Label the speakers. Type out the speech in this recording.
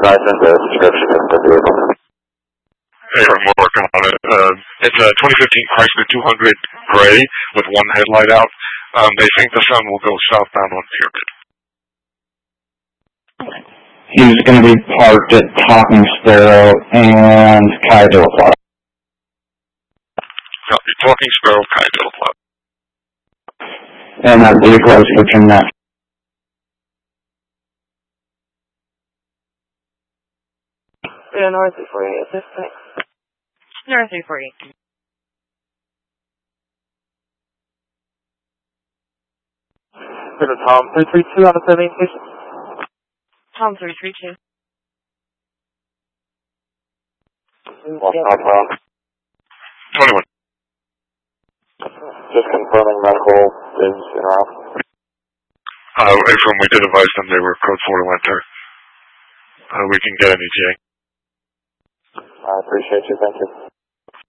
Speaker 1: advise them the description of the vehicle?
Speaker 2: Hey, I'm working on it. It's a 2015 Chrysler 200 gray with one headlight out. They think the sun will go southbound on Pyramid.
Speaker 3: He's going to be parked at Talking Sparrow and Cayadilla Plaza.
Speaker 2: Copy. Talking Sparrow, Cayadilla Plaza.
Speaker 3: And that vehicle is for Jim Nash.
Speaker 1: Yeah, north 348 at this point.
Speaker 4: North 348.
Speaker 1: This is Tom 332 on the 17 station.
Speaker 4: Tom 332.
Speaker 1: Tom.
Speaker 2: 21.
Speaker 1: Just confirming medical is en route.
Speaker 2: From we did advise them they were code 4 to enter. We can get an ETA.
Speaker 1: I appreciate you, thank you.